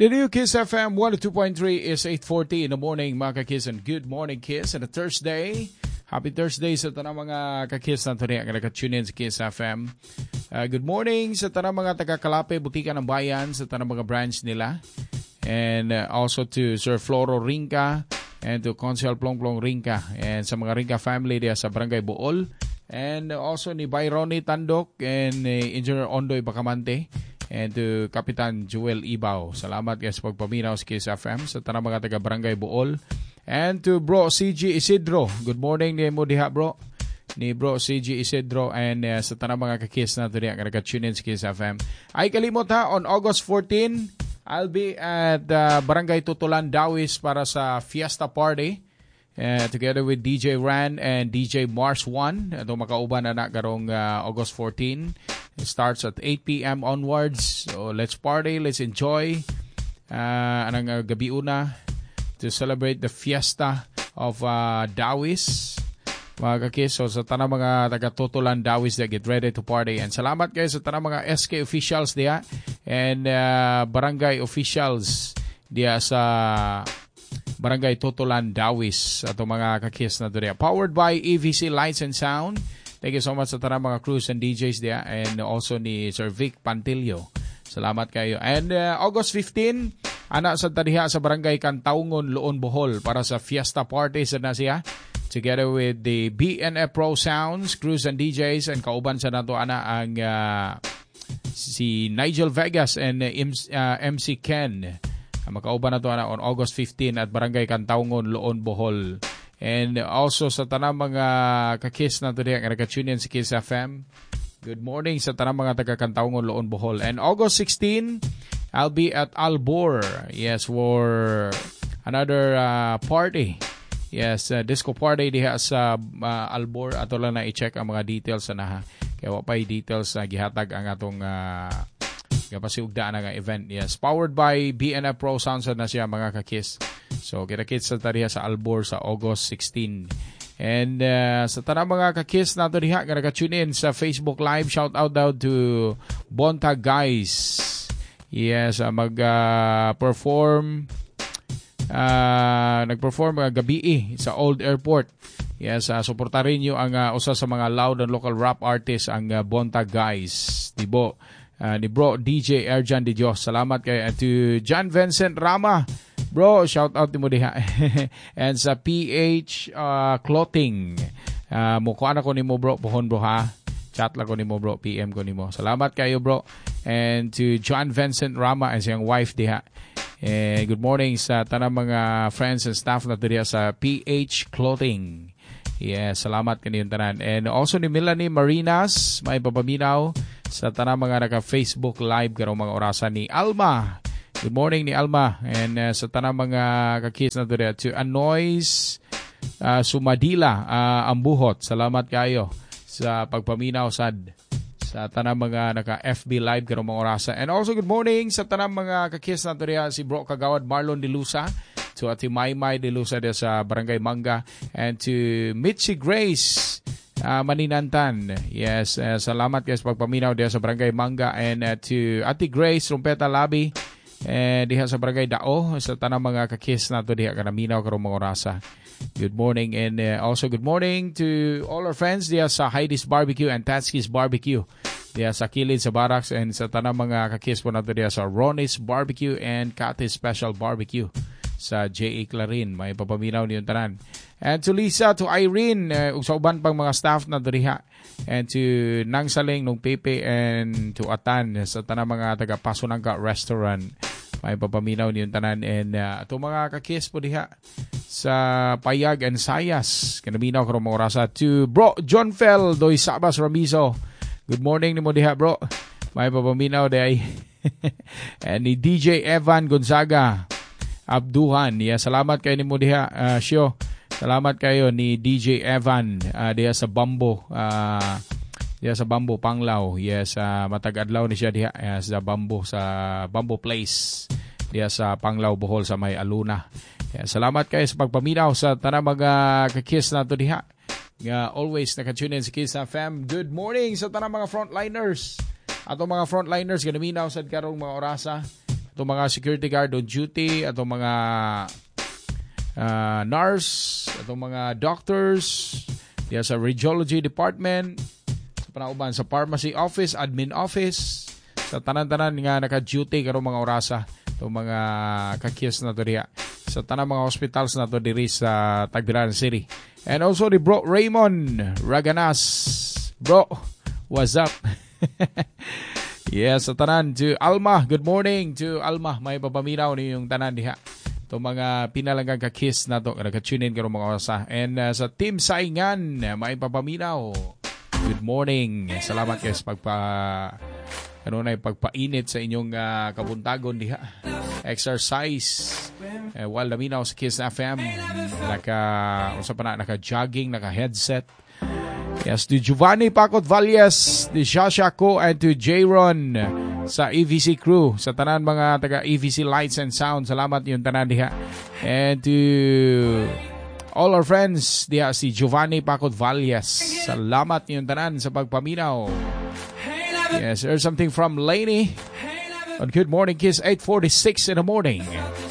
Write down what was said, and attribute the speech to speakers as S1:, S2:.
S1: The new Kiss FM 102.3 is 8:40 in the morning, mga kakiss, and good morning, Kiss. And a Thursday, happy Thursday sa tanang mga kakiss na today ang naka-tune in sa Kiss FM. Good morning sa tanang mga taga-Kalape, Butika ng Bayan, sa tanang mga branch nila. And also to Sir Floro Rinca and to Consel Plong Rinca. And sa mga Rinca family diya sa Barangay Bool. And also ni Bayroni Tandok and Engineer Ondoy Bacamante. And to Kapitan Joel Ibaw. Salamat guys pagpaminaw sa Kiss FM sa tanang mga taga-Barangay Bool. And to Bro CG Isidro. Good morning ni mo diha bro. Ni Bro CG Isidro and sa tanang mga kakiss na today ang nag-tune in sa Kiss FM. Ay kalimot ha, on August 14, I'll be at Barangay Tutulan, Dawis para sa Fiesta Party. Together with DJ Ran and DJ Mars 1. Ito makauban na karong August 14. It starts at 8 p.m. onwards. So let's party, let's enjoy. Anong gabi una to celebrate the Fiesta of Dawis. Mga kakis, so sa tanang mga taga-Tutulan Dawis that get ready to party. And salamat guys sa tanang mga SK officials diya and barangay officials diya sa Barangay Tutulan Dawis ato mga kakis na diya. Powered by EVC Lights and Sound. Thank you so much sa tanang mga crews and DJs diya and also ni Sir Vic Pantilio. Salamat kayo. And August 15, anak sa tadiha sa Barangay Kantaungon, Loon, Bohol para sa Fiesta Party sa nasiya. Together with the BNF Pro Sounds, crews and DJs and kauban sa nato ana ang si Nigel Vegas and MC Ken. Makauban na to ana on August 15 at Barangay Kantaungon, Loon, Bohol. And also sa tanang mga kakiss na to diya ang naka-tune in sa Kiss FM. Good morning sa tanang mga taga-Kantaungon, Loon, Bohol. And August 16, I'll be at Albor. Yes, for another party. Yes, disco party diha sa Albor. Ato lang na i-check ang mga details na ha. Kaya wapay details na gihatag ang atong kapasiugdaan nga event. Yes, powered by BNF Pro Sounds na siya mga kakiss. So, kita-kits sa tariha sa Albor sa August 16. And sa tanang mga kakiss na ito diha, naka-tune in sa Facebook Live. Shout out daw to Bonta Guys. Yes, mag-perform nag-perform gabi sa Old Airport. Yes, suportarin nyo ang usa sa mga loud and local rap artists, ang Bonta Guys. Dibo, ni Bro DJ Erjan de Dios. Salamat kay to John Vincent Rama. Bro, shout out mo diha. And sa PH Clothing. Mukuha na ko ni mo bro, pohon bro ha. Chat lang ko ni mo bro, PM ko ni mo. Salamat kayo bro. And to John Vincent Rama and siyang wife diha. Good morning sa tanang mga friends and staff na diha sa PH Clothing. Yes, salamat kaniyong tanan. And also ni Melanie Marinas, may papaminaw sa tanang mga naka-Facebook live karong mga orasan ni Alma. Good morning ni Alma. And sa tanang mga kakis na diha to Anois Sumadila Ambuhot. Salamat kayo sa pagpaminaw sa tanang mga naka-FB live karong mga orasa. And also good morning sa tanang mga kakis na diha si Bro Kagawad Marlon De Lusa, to Ati Maymay De Lusa diha sa Barangay Manga, and to Mitzi Grace Maninantan. Yes, salamat guys pagpaminaw diha sa Barangay Manga, and to Ati Grace Rumpeta Labi diha sa Barangay Dao, sa tanang mga kakis na to diha kanaminaw karong mga orasa. Good morning, and also good morning to all our friends diha sa Heidi's Barbecue and Tatski's Barbecue diha sa Kilid sa Barracks, and sa tanang mga kakis po na to diha sa Ronnie's Barbecue and Cathy's Special Barbecue sa J.A. Clarin. May papaminaw niyong tanan. And to Lisa, to Irene, sa uban pang mga staff na diha, and to Nang Saling, Nung Pepe, and to Atan sa tanang mga taga-Pasunangka Restaurant. May papaminaw niyong tanan. And ito mga kakis po diha sa Payag and Sayas. Kanaminaw karong mga orasa. To Bro John Fell, Doy Sabas Ramizo. Good morning ni mo diha bro. May papaminaw diha. And ni DJ Evan Gonzaga Abduhan. Yeah, salamat kayo ni mo diha. Shio. Salamat kayo ni DJ Evan diha sa Bambo. Diha sa Bambo Panglao. Yes, matag-adlaw ni siya diha sa Bambo Place. Diha sa Panglao Bohol sa may Aluna. Yeah, salamat kayo sa pagpaminaw sa tanang mga kakis na to diha. Always naka-tune in sa Kiss FM. Good morning sa tanang mga frontliners. Ato mga frontliners ganaminaw sad karong mga orasa. atong mga security guard on duty, atong mga nurse, atong mga doctors, diya sa radiology department, sa panauban sa pharmacy office, admin office, sa tanan-tanan nga naka-duty karong mga orasa, itong mga kakis na to diya, sa tanang mga hospitals na to diri sa Tagbilaran City. And also the bro Raymond Raganas. Bro, what's up? Yes, sa tanan to Alma. Good morning to Alma. May papaminaw ni yung tanan diha. Itong mga pinalanggang kakis na to, naka-tune in karong mga orasa. And sa Team Saingan, may papaminaw. Good morning. Salamat guys pagpainit sa inyong kabuntagon diha. Exercise while laminaw sa Kiss FM, naka-jogging, naka-headset. Yes, to Giovanni Pacot Valles, to Shasha Ko, and to J-Ron sa EVC crew, sa tanan mga taga EVC Lights and Sound. Salamat yung tanan diha. And to all our friends diha, si Giovanni Pacot Valles, salamat yung tanan sa pagpaminaw. Yes, there's something from Lainey on Good Morning Kiss, 8:46 in the morning.